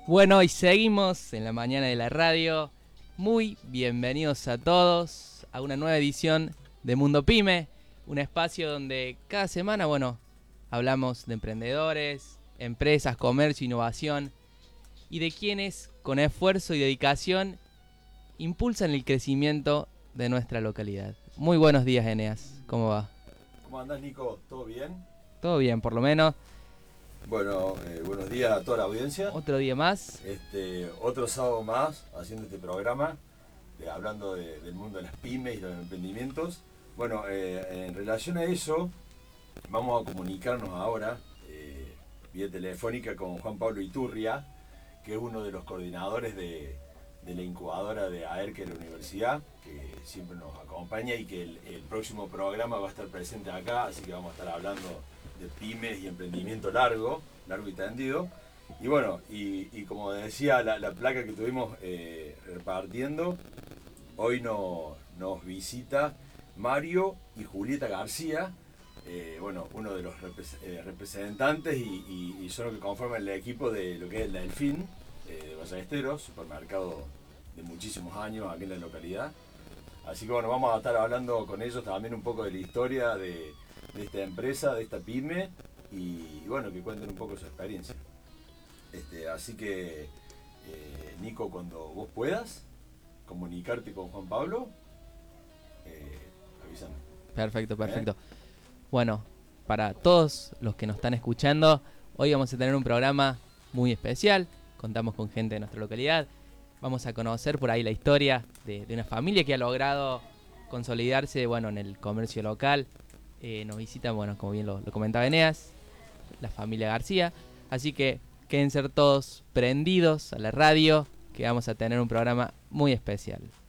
Bueno, y seguimos en la mañana de la radio. Muy bienvenidos a todos a una nueva edición de Mundo Pyme, un espacio donde cada semana, hablamos de emprendedores, empresas, comercio, innovación y de quienes con esfuerzo y dedicación impulsan el crecimiento de nuestra localidad. Muy buenos días, Eneas. ¿Cómo va? ¿Cómo andás, Nico? ¿Todo bien? Todo bien, por lo menos. Bueno, buenos días a toda la audiencia. Otro día más. Otro sábado más haciendo este programa, hablando del mundo de las pymes y los emprendimientos. Bueno, en relación a eso, vamos a comunicarnos ahora vía telefónica con Juan Pablo Iturria, que es uno de los coordinadores de la incubadora de AERC de la universidad, que siempre nos acompaña y que el próximo programa va a estar presente acá, así que vamos a estar hablando de pymes y emprendimiento largo y tendido. Y bueno, y como decía la placa que tuvimos repartiendo, hoy nos visita Mario y Julieta García, uno de los representantes y son los que conforman el equipo de lo que es la Delfín, de Ballesteros, supermercado de muchísimos años aquí en la localidad. Así que bueno, vamos a estar hablando con ellos también un poco de la historia de esta empresa, de esta pyme, y bueno, que cuenten un poco su experiencia. Así que, Nico, cuando vos puedas comunicarte con Juan Pablo, avísame. Perfecto. Bueno, para todos los que nos están escuchando, hoy vamos a tener un programa muy especial. Contamos con gente de nuestra localidad. Vamos a conocer por ahí la historia de una familia que ha logrado consolidarse en el comercio local. Nos visita, como bien lo comentaba Eneas, la familia García. Así que quédense todos prendidos a la radio, que vamos a tener un programa muy especial.